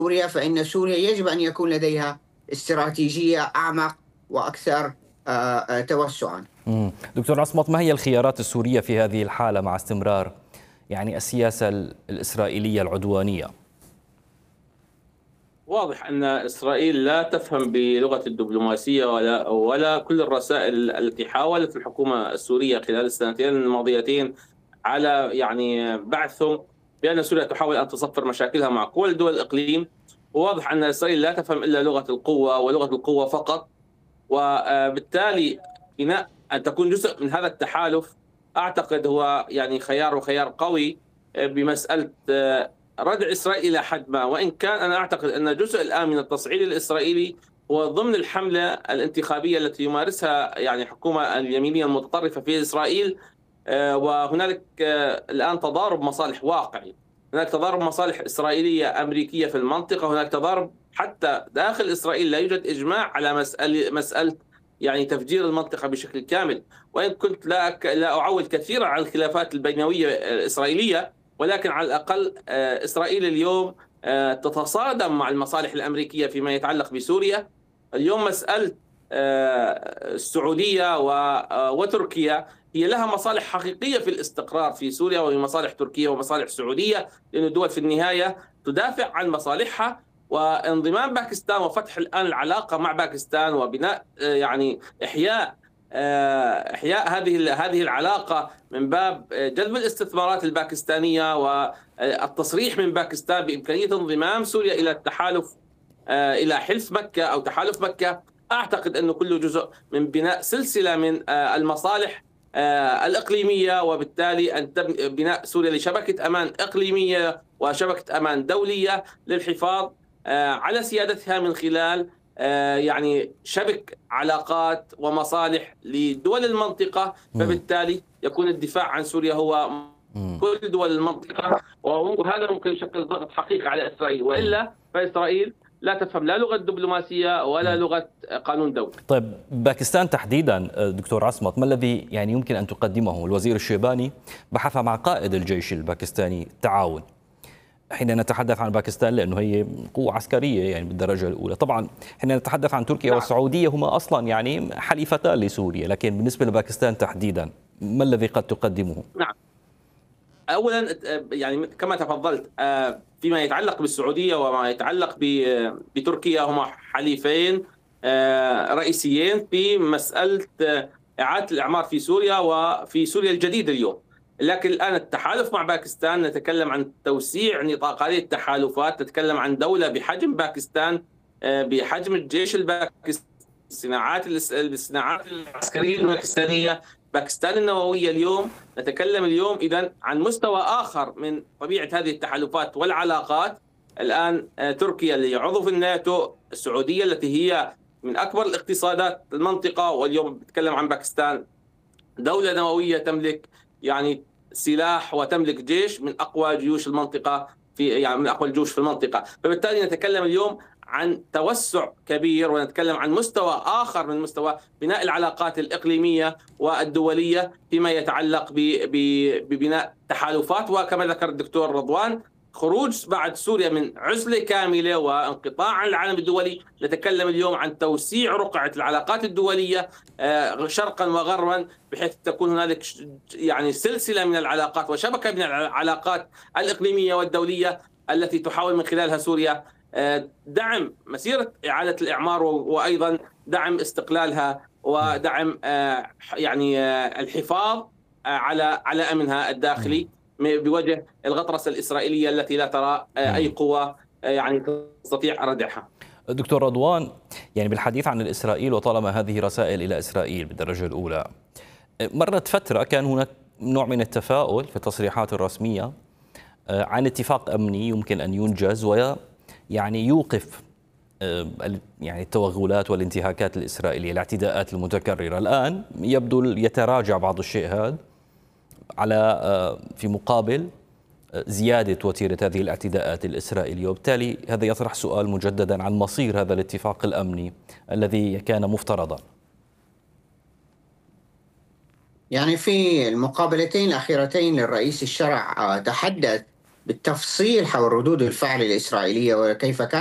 سوريا، فإن سوريا يجب أن يكون لديها استراتيجية أعمق وأكثر توسعا. دكتور عصمت، ما هي الخيارات السورية في هذه الحالة مع استمرار السياسة الإسرائيلية العدوانية؟ واضح أن إسرائيل لا تفهم بلغة الدبلوماسية ولا كل الرسائل التي حاولت الحكومة السورية خلال السنتين الماضيتين على بعثهم بأن سوريا تحاول أن تصفر مشاكلها مع كل دول الإقليم. وواضح أن إسرائيل لا تفهم إلا لغة القوة ولغة القوة فقط، وبالتالي بناء أن تكون جزء من هذا التحالف أعتقد هو خيار قوي بمسألة ردع إسرائيل إلى حد ما، وإن كان أنا أعتقد أن جزء الآن من التصعيد الإسرائيلي هو ضمن الحملة الانتخابية التي يمارسها الحكومة اليمينية المتطرفة في إسرائيل. وهنالك الآن تضارب مصالح واقعي، هناك تضارب مصالح إسرائيلية أمريكية في المنطقة، هناك تضارب حتى داخل إسرائيل، لا يوجد إجماع على مسألة تفجير المنطقة بشكل كامل. وإن كنت لا أعول كثيرا على الخلافات البينوية الإسرائيلية، ولكن على الأقل إسرائيل اليوم تتصادم مع المصالح الأمريكية فيما يتعلق بسوريا. اليوم مسألة السعودية وتركيا هي لها مصالح حقيقية في الاستقرار في سوريا، وهي مصالح تركية ومصالح سعودية، لأن الدول في النهاية تدافع عن مصالحها. وانضمام باكستان وفتح الآن العلاقة مع باكستان وبناء إحياء هذه العلاقة من باب جذب الاستثمارات الباكستانية والتصريح من باكستان بإمكانية انضمام سوريا إلى التحالف، إلى حلف مكة أو تحالف مكة. أعتقد أنه كله جزء من بناء سلسلة من المصالح الإقليمية، وبالتالي أن بناء سوريا لشبكة أمان إقليمية وشبكة أمان دولية للحفاظ على سيادتها من خلال شبك علاقات ومصالح لدول المنطقة. فبالتالي يكون الدفاع عن سوريا هو كل دول المنطقة، وهذا ممكن يشكل ضغط حقيقي على إسرائيل، وإلا فإسرائيل لا تفهم لا لغة دبلوماسية ولا لغة قانون دولي. طيب، باكستان تحديدا دكتور عصمت، ما الذي يمكن أن تقدمه؟ الوزير الشيباني بحث مع قائد الجيش الباكستاني تعاون. حين نتحدث عن باكستان لأنه هي قوة عسكرية بالدرجة الأولى، طبعا حين نتحدث عن تركيا والسعودية هما أصلا حليفتان لسوريا، لكن بالنسبة لباكستان تحديدا ما الذي قد تقدمه؟ نعم، أولا كما تفضلت فيما يتعلق بالسعودية وما يتعلق بتركيا، هما حليفين رئيسيين في مسألة إعادة الإعمار في سوريا وفي سوريا الجديدة اليوم. لكن الآن التحالف مع باكستان، نتكلم عن توسيع نطاق هذه التحالفات، نتكلم عن دولة بحجم باكستان، بحجم الجيش الباكستاني، الصناعات العسكرية الباكستانية، باكستان النووية. اليوم نتكلم إذن عن مستوى آخر من طبيعة هذه التحالفات والعلاقات. الآن تركيا اللي عضو في الناتو، السعودية التي هي من أكبر الاقتصادات المنطقة، واليوم بتكلم عن باكستان دولة نووية تملك سلاح وتملك جيش من أقوى جيوش المنطقة، من أقوى الجيوش في المنطقة. فبالتالي نتكلم اليوم عن توسع كبير، ونتكلم عن مستوى آخر من مستوى بناء العلاقات الإقليمية والدولية فيما يتعلق ببناء تحالفات. وكما ذكر الدكتور رضوان، خروج بعد سوريا من عزلة كاملة وانقطاع عن العالم الدولي، نتكلم اليوم عن توسيع رقعة العلاقات الدولية شرقا وغربا، بحيث تكون هنالك سلسلة من العلاقات وشبكة من العلاقات الإقليمية والدولية التي تحاول من خلالها سوريا دعم مسيرة إعادة الإعمار، وأيضا دعم استقلالها ودعم الحفاظ على أمنها الداخلي بوجه الغطرسة الإسرائيلية التي لا ترى أي قوة تستطيع ردعها. دكتور رضوان، بالحديث عن الإسرائيل، وطالما هذه رسائل إلى إسرائيل بالدرجة الأولى، مرت فترة كان هناك نوع من التفاؤل في التصريحات الرسمية عن اتفاق أمني يمكن أن ينجز يوقف التوغلات والانتهاكات الإسرائيلية، الاعتداءات المتكررة. الآن يبدو يتراجع بعض الشيء هذا في مقابل زيادة وتيرة هذه الاعتداءات الإسرائيلية، وبالتالي هذا يطرح سؤال مجددا عن مصير هذا الاتفاق الأمني الذي كان مفترضا. في المقابلتين الأخيرتين للرئيس الشرع تحدث بالتفصيل حول ردود الفعل الإسرائيلية وكيف كان